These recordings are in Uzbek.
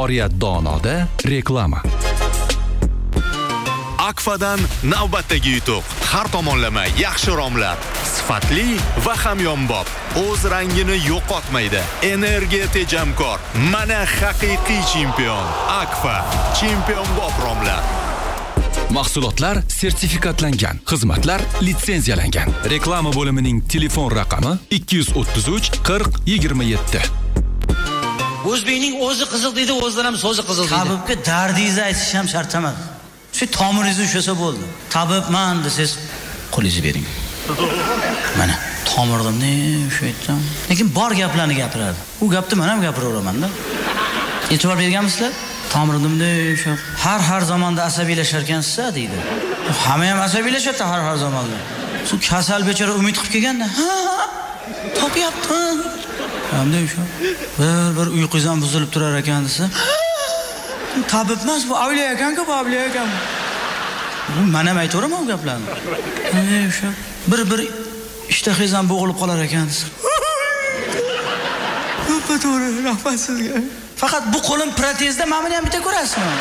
Oriyat Donoda reklama. Akfadan navbatdagi yutuq. Har tomonlama yaxshi romlar, sifatli va hamyonbop. O'z rangini yo'qotmaydi. Energiya tejamkor. Mana haqiqiy chempion. Akfa, chempionbop romlar. Mahsulotlar sertifikatlangan, xizmatlar litsenziyalangan. Reklama bo'limining telefon raqami 233 40 27. O'zbekning o'zi qiziq deydi, o'zidan ham so'zi qiziq deydi. Tabibga dardingizni aytish ham shart emas. Shu tomiringizni ushlasa bo'ldi. Tabibman desangiz, qo'lingizni bering. Mana tomirimni shu aytdim. Lekin bor gaplarni gapiradi. U gapni men ham gapiraveraman-da. E'tibor berganmisizlar? Tomirimni shu har zamonda asabiylashar ekansiz deydi. Hamma ham asabiylashadi har zamonda. Shu kasal bechora umid qilib kelganda, topyapman. Hamda shu bir uyquzdan buzilib turar ekan desa, tabib emas, bu avliyo ekan-ku, bu avliyo ekan. Bu men ham aytaveraman bu gaplarni. Shu bir ishtahizam bo'g'ilib qolar ekan desa. To'g'ri, rahmat sizga. Faqat bu qo'lim protezda meni ham bitta ko'rasizmi?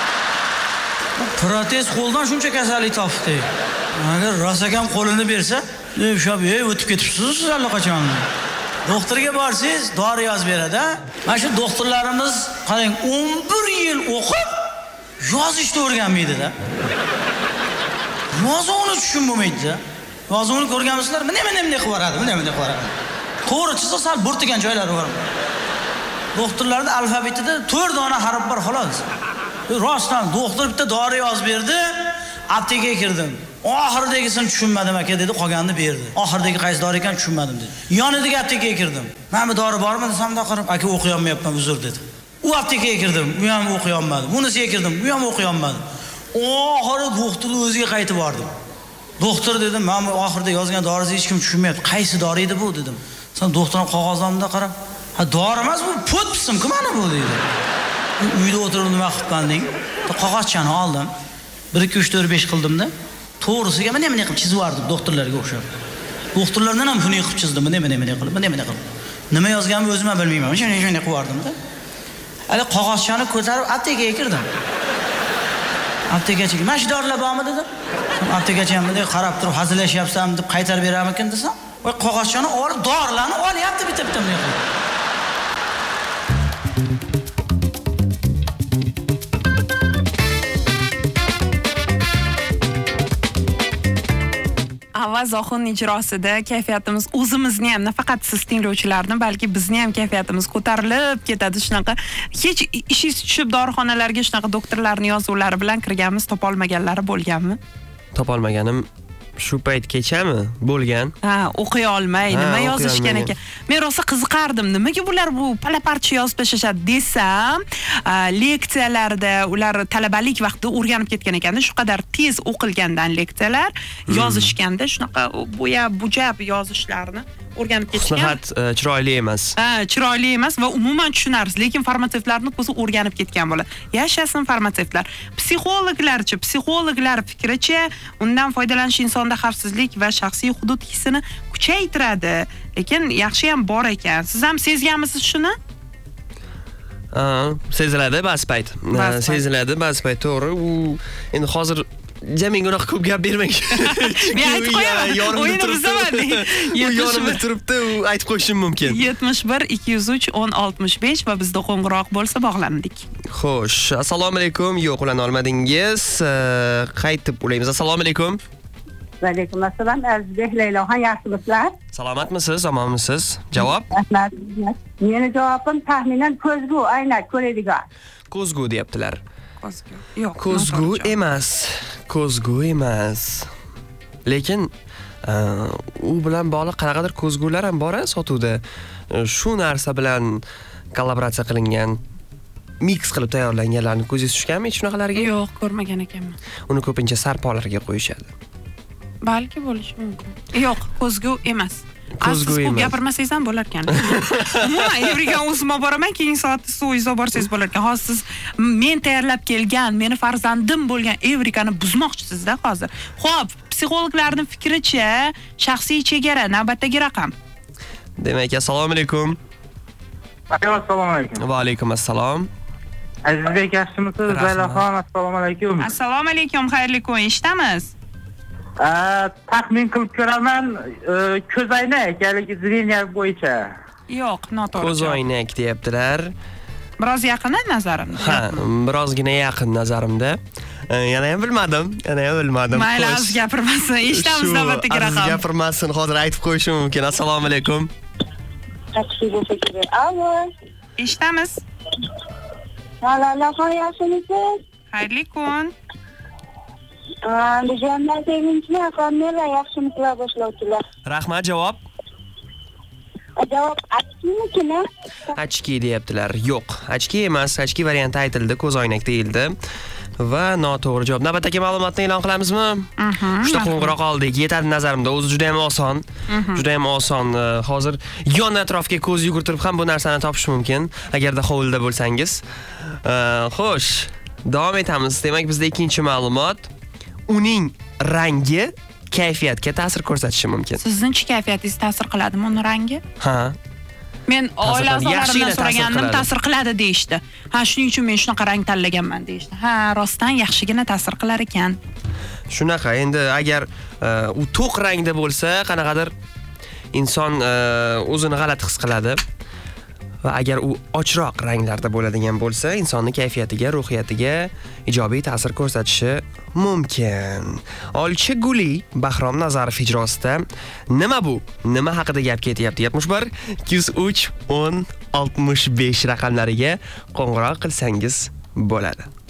Protez qo'ldan shuncha kasallik topdi. Agar rosakam qo'lini bersa, o'tib ketibsiz siz allaqachon. Doktorga borsangiz, dori yozib beradi. Mana shu doktorlarimiz qarang 11 yil o'qib, yozishni o'rganmaydi-da. Yozuvni tushunmaydi-da. Yozuvni ko'rganmisizlar? Mana qilib boradi, mana qilib boradi. To'g'ri chizsa sal burtigan joylari bor. Doktorlarda alfabetida 4 dona harf bor xolos. Rostdan doktor bitta dori yozib berdi, aptekaga kirdim. Oxiridagisini tushunmadim aka dedi, qolganini berdi. Oxiridagi qaysi dori ekan tushunmadim dedi. Yonidagi aptekaga kirdim. Mana bu dori bormi desam da qarab, aka o'qiy olmayapman, uzr dedi. U aptekaga kirdim, bu ham o'qiy olmadim. Bunisiga kirdim, bu ham o'qiy olmadim. Oxiri doktor o'ziga qaytib bordim. Doktor dedim, men oxirida yozgan doringizni hech kim tushunmayapti. Qaysi dori edi bu dedim. Sen doktorning qog'ozimda qarab, ha dori emas bu, podpisim-ku mana bu dedi. Uyda o'tirib nima qilibman deng. Qog'ozchani oldim. 1 2 3 4 5 qildim-da. To'g'risiga mana qilib chizib yubordim doktorlarga o'xshab. Doktorlardan ham buni qilib chizdim, mana qilib, mana qilib. Nima yozganimni o'zim ham bilmayman. Shunday qilib yubordim-da. Hali qog'ozchani ko'tarib aptekaga kirdim. Aptekachiga, "Mana shu dorilar bormi?" dedim. Aptekachi ham bunday qarab turib, "Hazillashyapsan" deb qaytarib beramikin desam, "Voy qog'ozchani olib, dorilarni olyapti bitta bunday qilib." Avaz Oxun ijrosida kayfiyatimiz o'zimizni ham, nafaqat siz tinglovchilarni, balki bizni ham kayfiyatimiz ko'tarilib ketadi. Shunaqa hech ishingiz tushib dorixonalarga shunaqa doktorlarning yozuvlari bilan kirganmiz, topolmaganlari bo'lganmi? Topolmaganim shu payt kechami bo'lgan? Ha, o'qiy olmay, nima yozishgan ekan. Men rosa qiziqardim. Nimaga bular bu palaparcha yozib tashlashadi desam, leksiyalarda ular talabalik vaqtida o'rganib ketgan ekanda, shu qadar tez o'qilgandan leksiyalar yozishganda shunaqa bo'yab yozishlarni o'rganib ketgan. Faqat chiroyli emas. Ha, chiroyli emas va umuman tushunarsiz, lekin farmatsevtlarning ko'zi o'rganib ketgan bo'ladi. Yashasin farmatsevtlar. Psixologlar fikricha, undan foydalanish insonda xavfsizlik va shaxsiy hudud hissini kuchaytiradi. Lekin yaxshi ham bor ekan. Siz ham sezganmisiz shuni? Seziladi ba'zi payt. Seziladi ba'zi payt, to'g'ri. U endi hozir Jamin gunoh ko'p gap bermang. Men aytib qo'yaman. O'yinni buzaman. Yonimda turibdi, u aytib qo'yishim mumkin. 71 203 1065 va bizda qo'ng'iroq bo'lsa bog'landik. Xo'sh, assalomu alaykum. Yo'q, ulana olmadingiz. Qaytib ulaymiz. Assalomu alaykum. Va alaykum assalom. Azizbek Layloxon, yaxshimisizlar? Salomatmisiz? Omonmisiz? Javob? Rahmat. Meni javobim taxminan ko'zgu, aynan ko'radigan. Ko'zgu deyaptilar. Yo'q, ko'zgu emas. Ko'zgu emas. Lekin u bilan bog'liq qanaqadir ko'zgular ham bor sotuvda. Shu narsa bilan kollaboratsiya qilingan, mix qilib tayyorlanganlarni ko'zingiz tushganmi shunaqalarga? Yo'q, ko'rmagan ekanman. Uni ko'pincha sarpolarga qo'yishadi. Balki bo'lishi mumkin. Yo'q, ko'zgu emas. Ko'zgu siz emas. gapirmasangiz ham bo'lar ekan. Umuman, Evriga o'zim boraman, keyingi soatda siz o'zingiz borsangiz bo'lar ekan. Hozir siz men tayyorlab kelgan, meni farzandim bo'lgan Evrikani buzmoqchisizda hozir. Xo'p, psixologlarning fikricha, shaxsiy chegara navbatdagi raqam. Demak, assalomu alaykum. Assalomu alaykum. Va alaykum assalom. Azizbek yaxshimisiz? Zaylaxon, assalomu alaykum. Assalomu alaykum, xayrli kun, eshitamiz. Taxmin qilib ko'raman, ko'zoynak, haligi zreniya bo'yicha. Yo'q, noto'g'ri. Ko'zoynak deyaptilar. Biroz yaqin nazarimda. Ha, birozgina yaqin nazarimda. Yana ham bilmadim. Mayli, aziz gapirmasin. Eshitamiz navbatdagi raqam. Aziz gapirmasin, hozir aytib qo'yishim mumkin. Assalomu alaykum. Alo. Eshitamiz. Zaylaxon yaxshimisiz? Xayrli kun. Andijondan sevinchli akamlar yaxshimisizlar boshlovchilar. Rahmat, javob. Javob achkimikina? Achki deyaptilar. Yo'q, achki emas, achki varianti aytildi, ko'zoynak deyildi. Va noto'g'ri javob. Navbatdagi ma'lumotni e'lon qilamizmi? Juda qo'ng'iroq oldik. Yetadi nazarimda. O'zi juda ham oson. Juda ham oson. Hozir yon atrofga ko'z yugurtirib ham bu narsani topish mumkin, agarda hovlida bo'lsangiz. Xo'sh, davom etamiz. Demak, bizda ikkinchi ma'lumot. Uning rangi kayfiyatga ta'sir ko'rsatishi mumkin. Sizning kayfiyatingiz ta'sir qiladimi uning rangi? Ha. Men oila a'zolarimdan so'ragandim, qiladi. ta'sir qiladi deyishdi. Ha, shuning uchun men shunaqa rang tanlaganman deyishdi. Ha, rostdan yaxshigina ta'sir qilar ekan. Shunaqa, endi agar u to'q rangda bo'lsa, qanaqadir inson o'zini g'alati his qiladi. Va agar u ochroq ranglarda bo'ladigan bo'lsa, insonning kayfiyatiga, ruhiyatiga ijobiy ta'sir ko'rsatishi mumkin. Olcha Guli Bahrom Nazarov ijrosida nima bu? Nima haqida gap ketyapti? 71 203 10 65 raqamlariga qo'ng'iroq qilsangiz bo'ladi.